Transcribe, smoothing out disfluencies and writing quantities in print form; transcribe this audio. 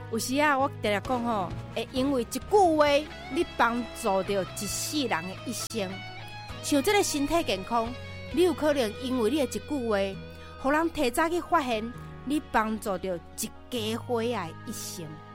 有时啊，我常常讲吼，会因为一句话，你帮助到一世人的一生。像这个身体健康，你有可能因为你的一句话，互人提早去发现，你帮助到一家伙仔的一生。